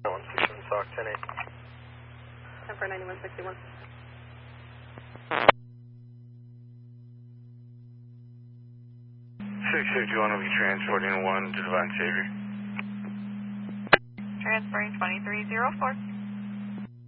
161 SOC 10-8. 10 for 9161. 651 will be transporting 1 to Divine Savior. Transferring 2304.